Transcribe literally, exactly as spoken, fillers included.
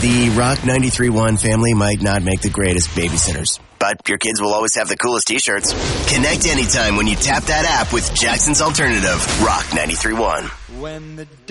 The Rock ninety-three point one family might not make the greatest babysitters, but your kids will always have the coolest t-shirts. Connect anytime when you tap that app with Jackson's Alternative, Rock ninety-three point one. When the